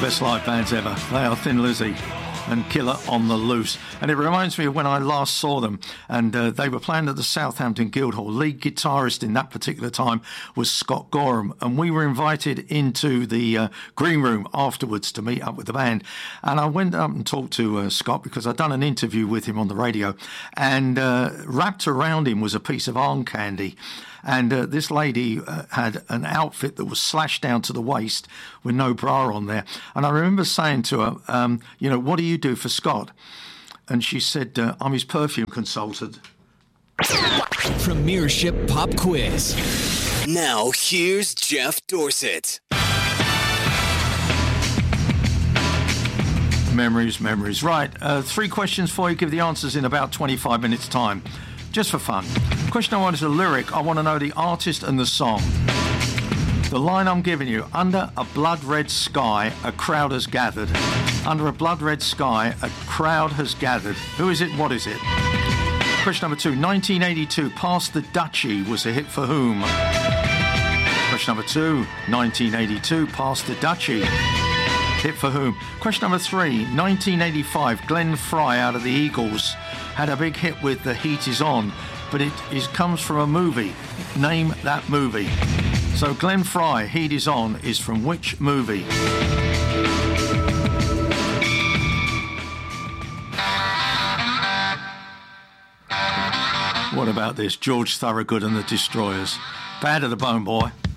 Best live bands ever. They are Thin Lizzy and Killer on the Loose. And it reminds me of when I last saw them, and they were playing at the Southampton Guildhall. Lead guitarist in that particular time was Scott Gorham, and we were invited into the green room afterwards to meet up with the band. And I went up and talked to Scott because I'd done an interview with him on the radio, and wrapped around him was a piece of arm candy. And this lady had an outfit that was slashed down to the waist with no bra on there. And I remember saying to her, what do you do for Scott? And she said, I'm his perfume consultant. Premiership Pop Quiz. Now, here's Jeff Dorsett. Memories. Right, 3 questions for you. Give the answers in about 25 minutes' time. Just for fun. Question number 1 is a lyric. I want to know the artist and the song. The line I'm giving you: under a blood red sky, a crowd has gathered. Under a blood red sky, a crowd has gathered. Who is it? What is it? Question number 2. 1982, Pass the Dutchie was a hit for whom? Question number 2. 1982, Pass the Dutchie. Hit for whom? Question number 3. 1985, Glenn Frey out of the Eagles had a big hit with The Heat Is On, but it comes from a movie. Name that movie. So Glenn Frey, Heat Is On, is from which movie? What about this? George Thorogood and the Destroyers. Bad to the bone, boy.